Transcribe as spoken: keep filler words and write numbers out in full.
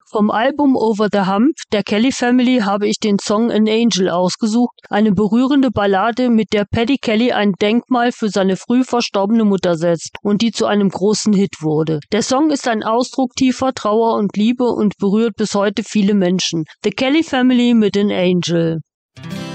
Vom Album Over the Hump der Kelly Family habe ich den Song An Angel ausgesucht, eine berührende Ballade, mit der Paddy Kelly ein Denkmal für seine früh verstorbene Mutter setzt und die zu einem großen Hit wurde. Der Song ist ein Ausdruck tiefer Trauer und Liebe und berührt bis heute viele Menschen. The Kelly Family mit An Angel.